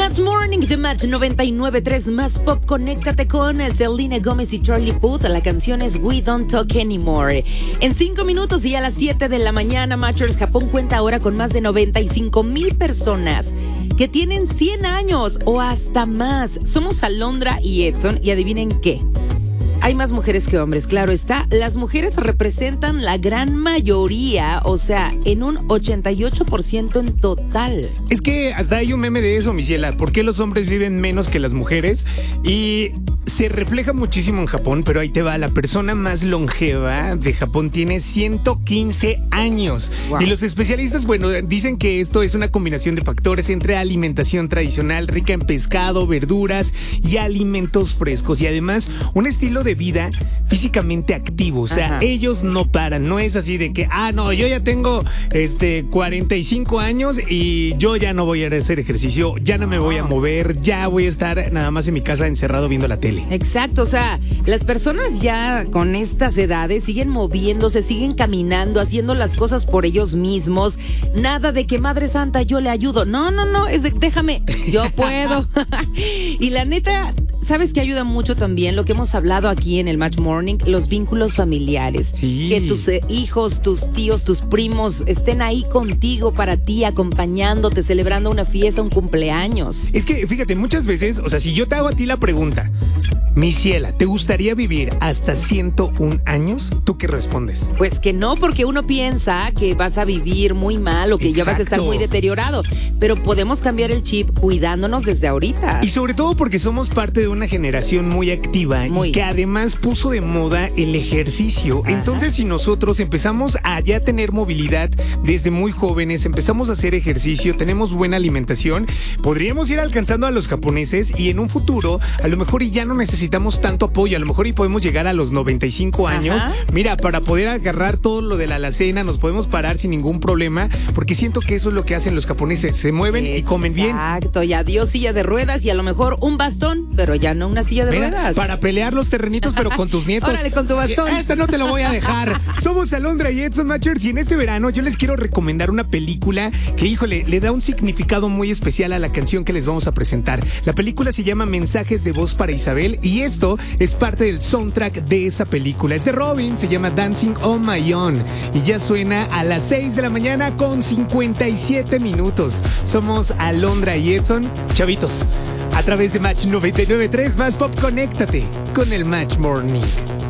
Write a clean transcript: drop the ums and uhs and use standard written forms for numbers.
Match Morning de Match 99.3 Más Pop. Conéctate con Selena Gomez y Charlie Puth. La canción es We Don't Talk Anymore. En 5 minutos y a las 7 de la mañana, Matchers, Japón cuenta ahora con más de 95,000 personas que tienen 100 años o hasta más. Somos Alondra y Edson y adivinen qué. Hay más mujeres que hombres, claro está. Las mujeres representan la gran mayoría, o sea, en un 88% en total. Es que hasta hay un meme de eso, mi ciela. ¿Por qué los hombres viven menos que las mujeres? Y se refleja muchísimo en Japón, pero ahí te va. La persona más longeva de Japón tiene 115 años. Wow. Y los especialistas, bueno, dicen que esto es una combinación de factores entre alimentación tradicional, rica en pescado, verduras y alimentos frescos. Y además, un estilo de vida físicamente activo. O sea, ellos no paran. No es así de que, no, yo ya tengo 45 años y yo ya no voy a hacer ejercicio, ya no me voy a mover, ya voy a estar nada más en mi casa encerrado viendo la tele. Exacto, o sea, las personas ya con estas edades siguen moviéndose, siguen caminando, haciendo las cosas por ellos mismos. Nada de que Madre Santa yo le ayudo. No, es de déjame, yo puedo. Y la neta, ¿sabes qué ayuda mucho también? Lo que hemos hablado aquí en el Match Morning, los vínculos familiares. Sí. Que tus hijos, tus tíos, tus primos estén ahí contigo para ti, acompañándote, celebrando una fiesta, un cumpleaños. Es que, fíjate, muchas veces, o sea, si yo te hago a ti la pregunta, mi ciela, ¿te gustaría vivir hasta 101 años? ¿Tú qué respondes? Pues que no, porque uno piensa que vas a vivir muy mal o que ya vas a estar muy deteriorado. Pero podemos cambiar el chip cuidándonos desde ahorita. Y sobre todo porque somos parte de una generación muy activa y que además puso de moda el ejercicio. Entonces, si nosotros empezamos a ya tener movilidad desde muy jóvenes, empezamos a hacer ejercicio, tenemos buena alimentación, podríamos ir alcanzando a los japoneses y en un futuro, a lo mejor ya no necesitamos tanto apoyo, a lo mejor y podemos llegar a los 95 años. Mira, para poder agarrar todo lo de la alacena, nos podemos parar sin ningún problema, porque siento que eso es lo que hacen los japoneses, se mueven y comen bien. Exacto, y adiós silla de ruedas y a lo mejor un bastón, pero ya no una silla de ruedas. Para pelear los terrenitos, pero con tus nietos. Órale, con tu bastón. Este no te lo voy a dejar. Somos Alondra y Edson Matchers y en este verano yo les quiero recomendar una película que, híjole, le da un significado muy especial a la canción que les vamos a presentar. La película se llama Mensajes de Voz para Isabel y esto es parte del soundtrack de esa película. Es de Robin, se llama Dancing on My Own y ya suena a las 6 de la mañana con 57 minutos. Somos Alondra y Edson, chavitos. A través de Match 99.3 Más Pop, conéctate con el Match Morning.